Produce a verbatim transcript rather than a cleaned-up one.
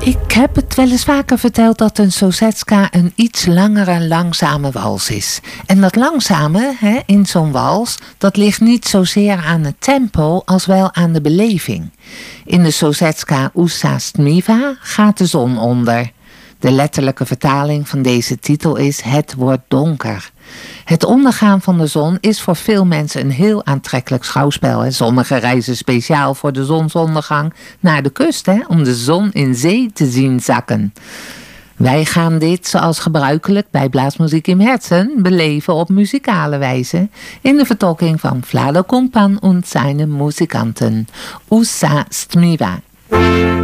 Ik heb het wel eens vaker verteld dat een Sousetska een iets langere, langzame wals is. En dat langzame hè, in zo'n wals, dat ligt niet zozeer aan het tempo als wel aan de beleving. In de Sousetska Usa Stmiva gaat de zon onder. De letterlijke vertaling van deze titel is Het wordt donker. Het ondergaan van de zon is voor veel mensen een heel aantrekkelijk schouwspel. Sommigen reizen speciaal voor de zonsondergang naar de kust hè, om de zon in zee te zien zakken. Wij gaan dit, zoals gebruikelijk bij Blaasmuziek im Herzen, beleven op muzikale wijze in de vertolking van Vlado Kumpan en zijn muzikanten. Usa Stmiva.